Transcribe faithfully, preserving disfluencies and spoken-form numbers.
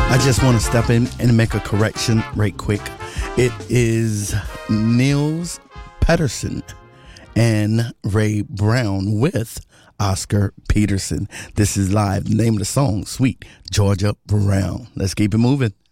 I just want to step in and make a correction right quick. It is Niels Peterson and Ray Brown with Oscar Peterson. This is live. The name of the song, Sweet Georgia Brown. Let's keep it moving.